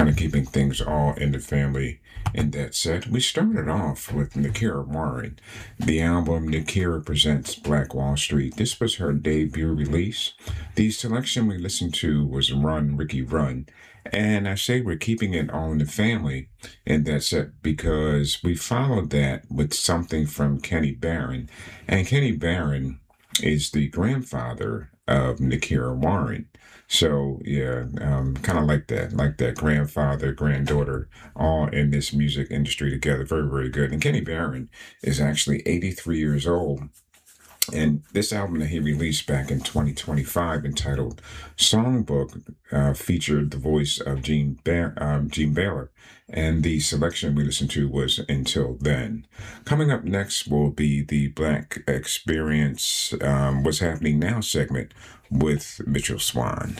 kind of keeping things all in the family in that set. We started off with Nakira Warren, the album Nakira Presents Black Wall Street. This was her debut release. The selection we listened to was Run, Ricky Run. And I say we're keeping it all in the family in that set because we followed that with something from Kenny Barron. And Kenny Barron is the grandfather of Nakira Warren. So yeah, kind of like that grandfather, granddaughter, all in this music industry together. Very, very good. And Kenny Barron is actually 83 years old. And this album that he released back in 2025, entitled Songbook, featured the voice of Gene Baylor. And the selection we listened to was Until Then. Coming up next will be the Black Experience What's Happening Now segment with Mitchell Swan.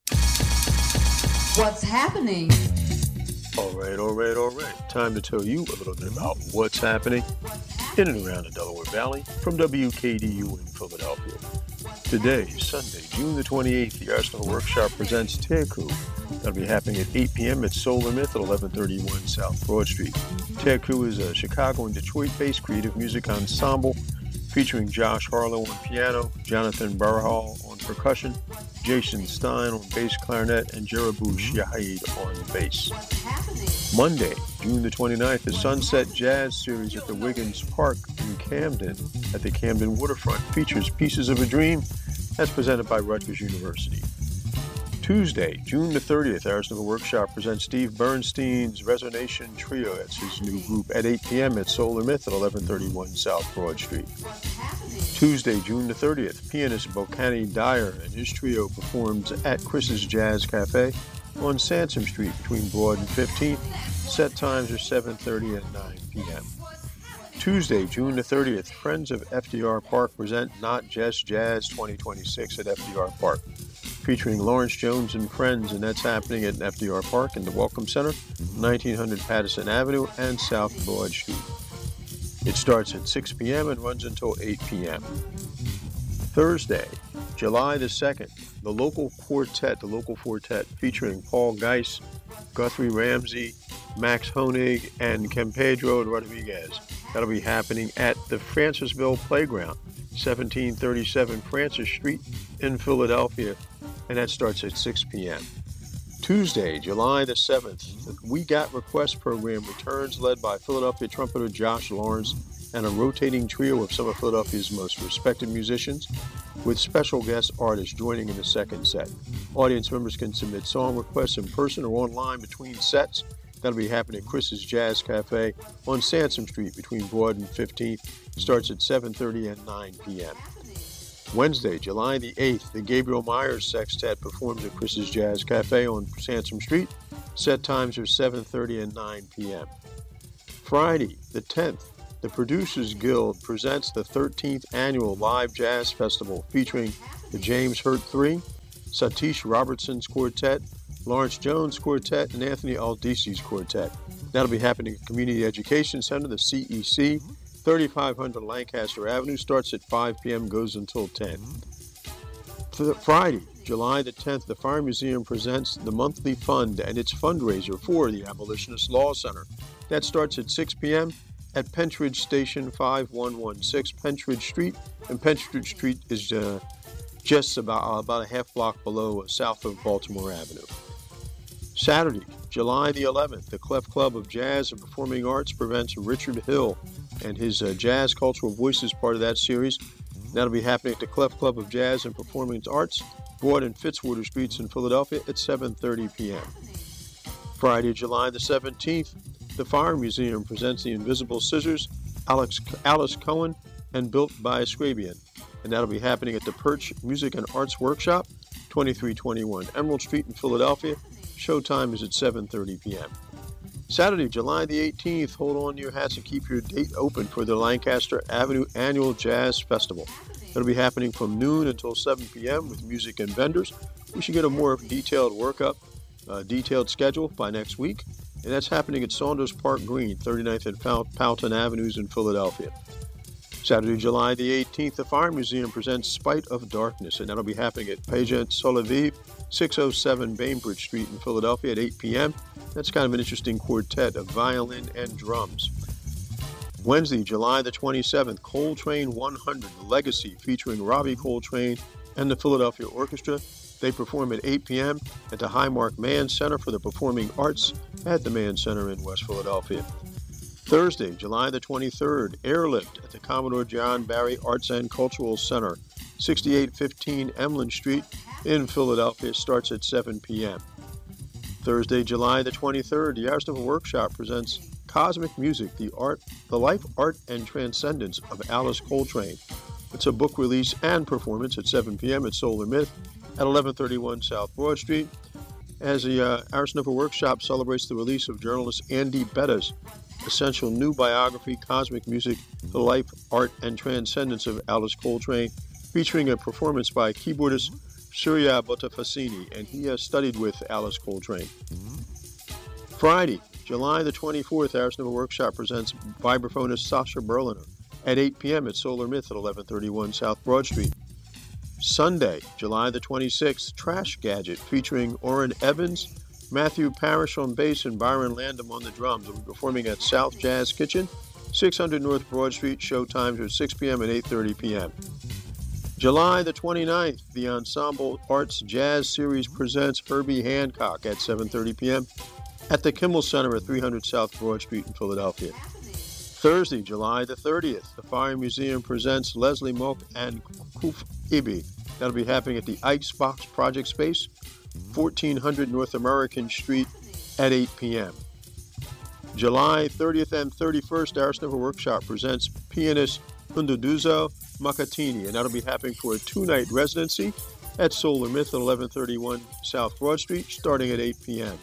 What's happening? All right. Time to tell you a little bit about what's happening in and around the Delaware Valley from WKDU in Philadelphia. Today, Sunday, June the 28th, the Arsenal Workshop presents Teku. That'll be happening at 8 p.m. at Solar Myth at 1131 South Broad Street. Teku is a Chicago and Detroit-based creative music ensemble featuring Josh Harlow on piano, Jonathan Barahal on percussion, Jason Stein on bass clarinet, and Jerabu Shahid on bass. Monday, June the 29th, the Sunset Jazz Series at the Wiggins Park in Camden at the Camden Waterfront features Pieces of a Dream as presented by Rutgers University. Tuesday, June the 30th, Arizona Workshop presents Steve Bernstein's Resonation Trio. That's his new group at 8 p.m. at Solar Myth at 1131 South Broad Street. Tuesday, June the 30th, pianist Bokani Dyer and his trio performs at Chris's Jazz Cafe on Sansom Street between Broad and 15th. Set times are 7:30 and 9 p.m. Tuesday, June the 30th, Friends of FDR Park present Not Just Jazz 2026 at FDR Park, featuring Lawrence Jones and Friends, and that's happening at FDR Park in the Welcome Center, 1900 Patterson Avenue and South Broad Street. It starts at 6 p.m. and runs until 8 p.m. Thursday, July the 2nd, the local quartet featuring Paul Geis, Guthrie Ramsey, Max Honig, and Campedro Rodriguez. That'll be happening at the Francisville Playground, 1737 Francis Street in Philadelphia, and that starts at 6 p.m. Tuesday, July the 7th, the We Got Requests program returns, led by Philadelphia trumpeter Josh Lawrence and a rotating trio of some of Philadelphia's most respected musicians, with special guest artists joining in the second set. Audience members can submit song requests in person or online between sets. That'll be happening at Chris's Jazz Cafe on Sansom Street between Broad and 15th. Starts at 7:30 and 9 p.m. Wednesday, July the 8th, the Gabriel Myers Sextet performs at Chris's Jazz Cafe on Sansom Street. Set times are 7:30 and 9 p.m. Friday, the 10th, the Producers Guild presents the 13th Annual Live Jazz Festival featuring the James Hurt Three, Satish Robertson's Quartet, Lawrence Jones Quartet, and Anthony Aldisi's Quartet. That'll be happening at Community Education Center, the CEC, 3500 Lancaster Avenue, starts at 5 p.m., goes until 10. Friday, July the 10th, the Fire Museum presents the monthly fund and its fundraiser for the Abolitionist Law Center. That starts at 6 p.m. at Pentridge Station, 5116 Pentridge Street, and Pentridge Street is just about a half block below south of Baltimore Avenue. Saturday, July the 11th, the Clef Club of Jazz and Performing Arts presents Richard Hill and his Jazz Cultural Voices, part of that series. That'll be happening at the Clef Club of Jazz and Performing Arts, Broad and Fitzwater Streets in Philadelphia at 7:30 p.m. Friday, July the 17th, the Fire Museum presents The Invisible Scissors, Alice Cohen, and Built by Scrabian. And that'll be happening at the Perch Music and Arts Workshop, 2321 Emerald Street in Philadelphia. Showtime is at 7:30 p.m. Saturday, July the 18th, hold on to your hats and keep your date open for the Lancaster Avenue Annual Jazz Festival. It'll be happening from noon until 7 p.m. with music and vendors. We should get a more detailed detailed schedule by next week. And that's happening at Saunders Park Green, 39th and Fountain Avenues in Philadelphia. Saturday, July the 18th, the Fire Museum presents Spite of Darkness, and that'll be happening at Pageant Solevive, 607 Bainbridge Street in Philadelphia at 8 p.m. That's kind of an interesting quartet of violin and drums. Wednesday, July the 27th, Coltrane 100, The Legacy, featuring Robbie Coltrane and the Philadelphia Orchestra. They perform at 8 p.m. at the Highmark Mann Center for the Performing Arts at the Mann Center in West Philadelphia. Thursday, July the 23rd, Airlift at the Commodore John Barry Arts and Cultural Center, 6815 Emlyn Street in Philadelphia, starts at 7 p.m. Thursday, July the 23rd, the Ars Nova Workshop presents Cosmic Music, the Life, Art, and Transcendence of Alice Coltrane. It's a book release and performance at 7 p.m. at Solar Myth at 1131 South Broad Street, as the Ars Nova Workshop celebrates the release of journalist Andy Betta's essential new biography, Cosmic Music, the Life, Art, and Transcendence of Alice Coltrane, featuring a performance by keyboardist Surya Botafasini, and he studied with Alice Coltrane. Friday, July the 24th, Ars Nova Workshop presents vibraphonist Sasha Berliner at 8 p.m. at Solar Myth at 1131 South Broad Street. Sunday, July the 26th, Trash Gadget, featuring Orrin Evans, Matthew Parrish on bass, and Byron Landam on the drums, will be performing at South Jazz Kitchen, 600 North Broad Street. Show times are 6 p.m. and 8:30 p.m. July the 29th, the Ensemble Arts Jazz Series presents Herbie Hancock at 7:30 p.m. at the Kimmel Center at 300 South Broad Street in Philadelphia. Thursday, July the 30th, the Fire Museum presents Leslie Moak and Kuf Ibi. That'll be happening at the Icebox Project Space, 1400 North American Street at 8 p.m. July 30th and 31st, Ars Nova Workshop presents pianist Hunduduzo Makatini, and that'll be happening for a 2-night residency at Solar Myth at 1131 South Broad Street, starting at 8 p.m.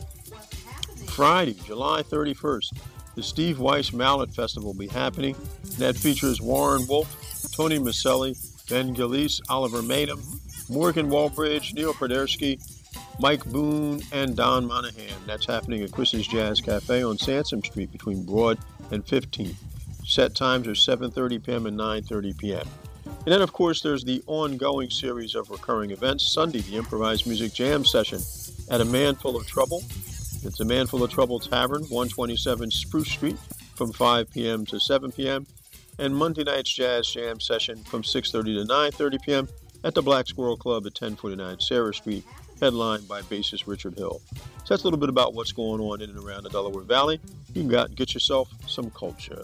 Friday, July 31st, the Steve Weiss Mallet Festival will be happening. That features Warren Wolf, Tony Maselli, Ben Gillies, Oliver Maynham, Morgan Walbridge, Neil Pradersky, Mike Boone, and Don Monahan. That's happening at Chris's Jazz Cafe on Sansom Street between Broad and 15th. Set times are 7:30 p.m. and 9:30 p.m. And then, of course, there's the ongoing series of recurring events. Sunday, the Improvised Music Jam Session at A Man Full of Trouble. It's A Man Full of Trouble Tavern, 127 Spruce Street, from 5 p.m. to 7 p.m. And Monday night's Jazz Jam Session from 6:30 to 9:30 p.m. at the Black Squirrel Club at 1049 Sarah Street, headlined by bassist Richard Hill. So that's a little bit about what's going on in and around the Delaware Valley. You can go out and get yourself some culture.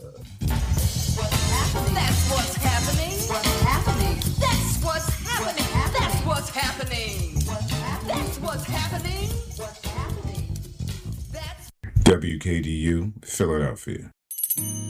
That's what's happening. What's happening? That's what's happening. That's what's happening. That's what's happening. What's happening? WKDU, Philadelphia.